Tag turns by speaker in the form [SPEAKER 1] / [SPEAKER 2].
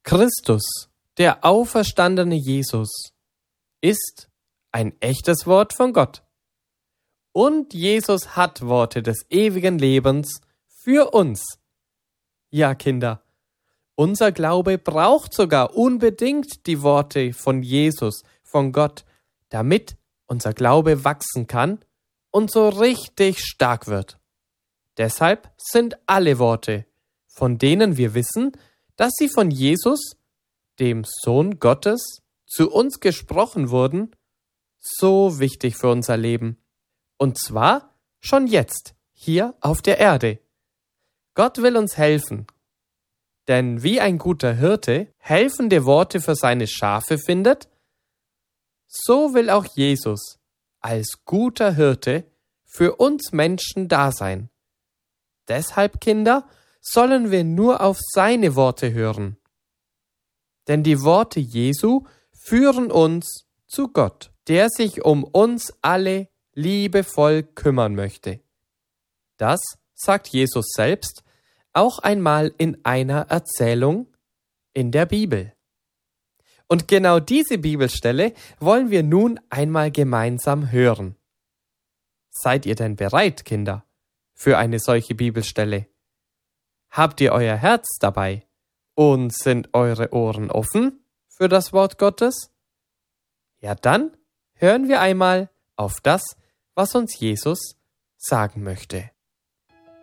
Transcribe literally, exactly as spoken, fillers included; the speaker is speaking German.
[SPEAKER 1] Christus, der auferstandene Jesus, ist ein echtes Wort von Gott. Und Jesus hat Worte des ewigen Lebens für uns. Ja, Kinder, unser Glaube braucht sogar unbedingt die Worte von Jesus, von Gott, damit unser Glaube wachsen kann und so richtig stark wird. Deshalb sind alle Worte, von denen wir wissen, dass sie von Jesus, dem Sohn Gottes, zu uns gesprochen wurden, so wichtig für unser Leben. Und zwar schon jetzt, hier auf der Erde. Gott will uns helfen. Denn wie ein guter Hirte helfende Worte für seine Schafe findet, so will auch Jesus als guter Hirte für uns Menschen da sein. Deshalb, Kinder, sollen wir nur auf seine Worte hören. Denn die Worte Jesu führen uns zu Gott, der sich um uns alle liebevoll kümmern möchte. Das sagt Jesus selbst auch einmal in einer Erzählung in der Bibel. Und genau diese Bibelstelle wollen wir nun einmal gemeinsam hören. Seid ihr denn bereit, Kinder, für eine solche Bibelstelle? Habt ihr euer Herz dabei? Und sind eure Ohren offen für das Wort Gottes? Ja, dann hören wir einmal auf das, was uns Jesus sagen möchte.